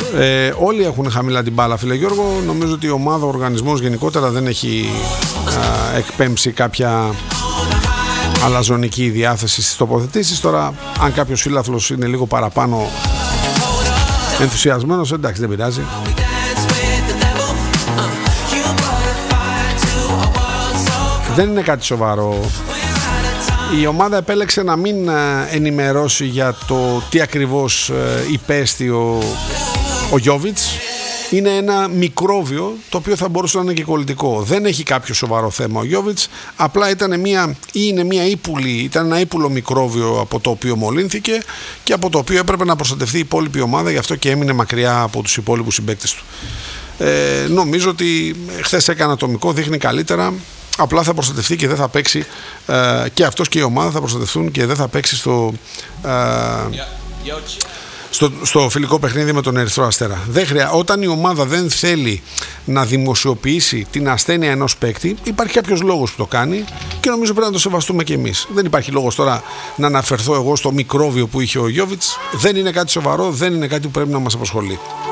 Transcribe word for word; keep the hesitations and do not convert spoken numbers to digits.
Ε, όλοι έχουν χαμηλά την μπάλα, φίλε Γιώργο. Νομίζω ότι η ομάδα, ο οργανισμός γενικότερα δεν έχει α, εκπέμψει κάποια αλαζονική διάθεση στις τοποθετήσεις. Τώρα, αν κάποιος φίλαθλος είναι λίγο παραπάνω ενθουσιασμένος, εντάξει, δεν πειράζει. Δεν είναι κάτι σοβαρό. Η ομάδα επέλεξε να μην ενημερώσει για το τι ακριβώς υπέστη ο, ο Γιόβιτς. Είναι ένα μικρόβιο το οποίο θα μπορούσε να είναι και κολλητικό. Δεν έχει κάποιο σοβαρό θέμα ο Γιόβιτς. Απλά ήταν μια, ή είναι μια ύπουλη, ήταν ένα ύπουλο μικρόβιο από το οποίο μολύνθηκε και από το οποίο έπρεπε να προστατευτεί η υπόλοιπη ομάδα, γι' αυτό και έμεινε μακριά από τους υπόλοιπους συμπαίκτες του. Ε, νομίζω ότι χθες έκανε ατομικό, δείχνει καλύτερα. Απλά θα προστατευτεί και δεν θα παίξει ε, και αυτός και η ομάδα θα προστατευτούν και δεν θα παίξει στο, ε, στο, στο φιλικό παιχνίδι με τον Ερυθρό Αστέρα. Δεν χρειά, όταν η ομάδα δεν θέλει να δημοσιοποιήσει την ασθένεια ενός παίκτη, υπάρχει κάποιος λόγος που το κάνει και νομίζω πρέπει να το σεβαστούμε και εμείς. Δεν υπάρχει λόγος τώρα να αναφερθώ εγώ στο μικρόβιο που είχε ο Γιόβιτς. Δεν είναι κάτι σοβαρό, δεν είναι κάτι που πρέπει να μας απασχολεί.